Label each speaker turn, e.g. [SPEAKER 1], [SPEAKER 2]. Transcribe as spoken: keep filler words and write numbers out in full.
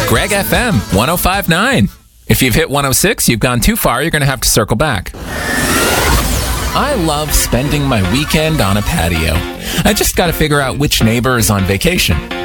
[SPEAKER 1] Greg F M one oh five point nine. If you've hit one oh six, you've gone too far. You're going to have to circle back. I love spending my weekend on a patio. I just got to figure out which neighbor is on vacation.